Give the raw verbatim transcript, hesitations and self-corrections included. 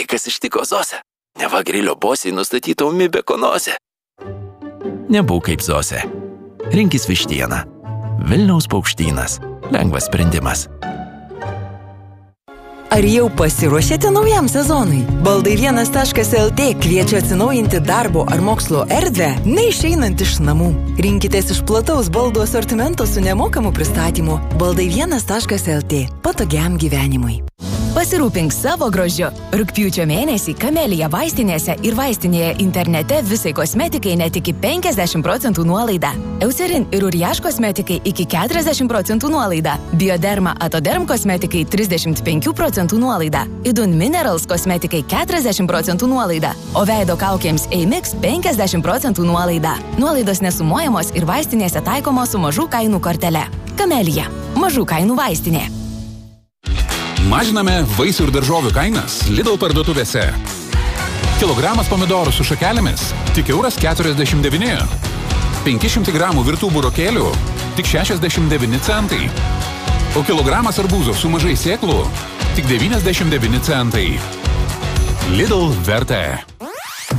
kas ištiko Zosę. Neva grilio bosiai nustatyta ūmi bekonozė. Nebūk kaip Zosė. Rinkis vištieną. Vilniaus Paukštynas. Lengvas sprendimas. Ar jau pasiruošėte naujam sezonui? Baldai vienas taškas el tė kviečia atsinaujinti darbo ar mokslo erdvę, neišeinant iš namų. Rinkitės iš plataus baldų asortimento su nemokamu pristatymu. Baldai vienas taškas el tė. Patogiam gyvenimui. Pasirūpink savo grožiu. Rugpjūčio mėnesį Kamelija vaistinėse ir vaistinėje internete visai kosmetikai net iki penkiasdešimt procentų nuolaida. Eucerin ir Uriaš kosmetikai iki keturiasdešimt procentų nuolaida. Bioderma Atoderm kosmetikai trisdešimt penkių procentų nuolaida. Idun Minerals kosmetikai keturiasdešimt procentų nuolaida. O veido kaukėms Eimix penkiasdešimt procentų nuolaida. Nuolaidos nesumuojamos ir vaistinėse taikomos su mažų kainų kortele. Kamelija. Mažų kainų vaistinė. Mažiname vaisių ir daržovių kainas Lidl parduotuvėse. Kilogramas pomidorų su šakelėmis tik euras keturiasdešimt devyni. penki šimtai gramų virtų burokėlių tik šešiasdešimt devyni centai. O kilogramas arbūzų su mažai sėklų tik devyniasdešimt devyni centai. Lidl vertė.